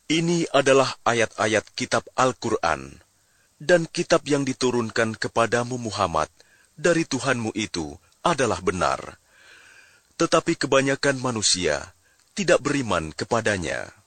Ini adalah ayat-ayat kitab Al-Quran, dan kitab yang diturunkan kepadamu Muhammad dari Tuhanmu itu adalah benar. Tetapi kebanyakan manusia tidak beriman kepadanya.